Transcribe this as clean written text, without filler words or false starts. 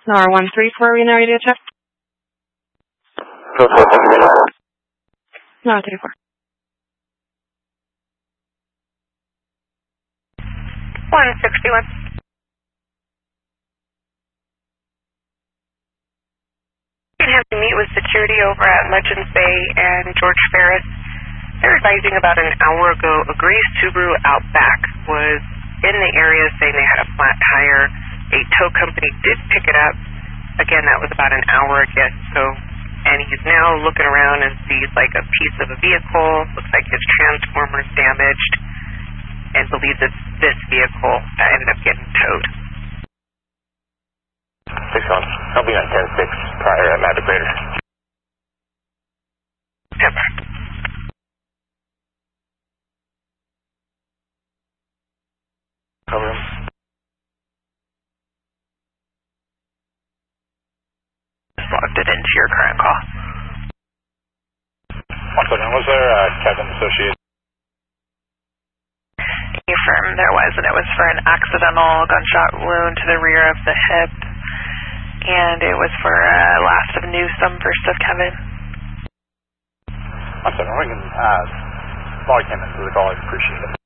Nora 134, Reno radio check. Nora 34. 161. Have to meet with security over at Legends Bay and George Ferris. They're advising about an hour ago a gray Subaru Outback was in the area saying they had a flat tire. A tow company did pick it up. Again, that was about an hour ago. And he's now looking around and sees like a piece of a vehicle. Looks like his transformer's damaged, and believes it's this vehicle that ended up getting towed. 6-1. I'll be on 10-6 prior at Magic Raider. Yep. Cover him. Just logged it into your current call. 1 second. Was there Kevin associated? Affirm there was, and it was for an accidental gunshot wound to the rear of the hip. And it was for last of Newsome, first of Kevin. 1 second. We can log him into the call. I appreciate it.